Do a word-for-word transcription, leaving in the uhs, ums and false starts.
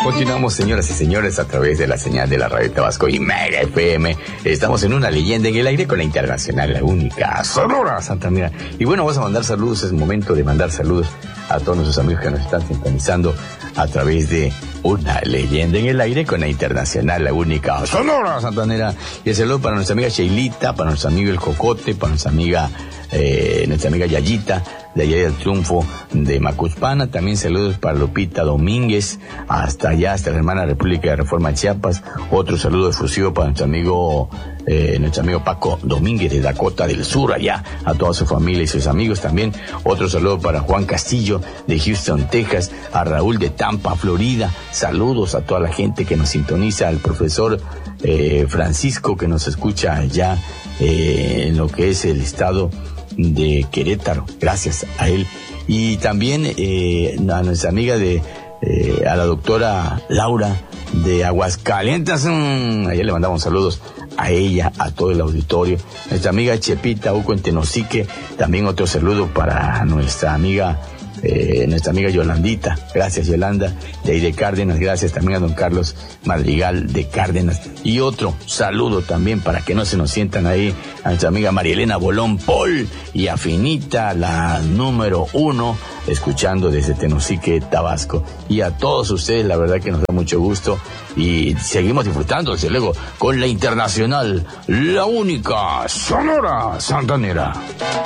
Continuamos, señoras y señores, a través de la señal de la Radio Tabasco y Mega F M. Estamos en una leyenda en el aire con la internacional, la única, Sonora Santanera. Y bueno, vamos a mandar saludos, es momento de mandar saludos a todos nuestros amigos que nos están sintonizando a través de una leyenda en el aire con la internacional, la única, Sonora Santanera. Y el saludo para nuestra amiga Sheilita, para nuestro amigo El Cocote, para nuestra amiga, eh, nuestra amiga Yayita, de allá del Triunfo de Macuspana. También saludos para Lupita Domínguez, hasta allá, hasta la hermana República de Reforma Chiapas. Otro saludo efusivo para nuestro amigo, eh, nuestro amigo Paco Domínguez de Dakota del Sur, allá, a toda su familia y sus amigos también. Otro saludo para Juan Castillo de Houston, Texas, a Raúl de Tampa, Florida. Saludos a toda la gente que nos sintoniza, al profesor eh, Francisco que nos escucha allá eh, en lo que es el estado de Querétaro, gracias a él. Y también eh, a nuestra amiga de eh, a la doctora Laura de Aguascalientes, mmm, ayer le mandamos saludos a ella, a todo el auditorio. Nuestra amiga Chepita Uco en Tenosique, también otro saludo para nuestra amiga Eh, nuestra amiga Yolandita, gracias Yolanda, de ahí de Cárdenas, gracias también a don Carlos Madrigal de Cárdenas. Y otro saludo también para que no se nos sientan ahí, a nuestra amiga Marielena Bolón Paul y a Finita, la número uno, escuchando desde Tenosique, Tabasco. Y a todos ustedes, la verdad que nos da mucho gusto y seguimos disfrutando, desde luego, con la internacional, la única, Sonora Santanera.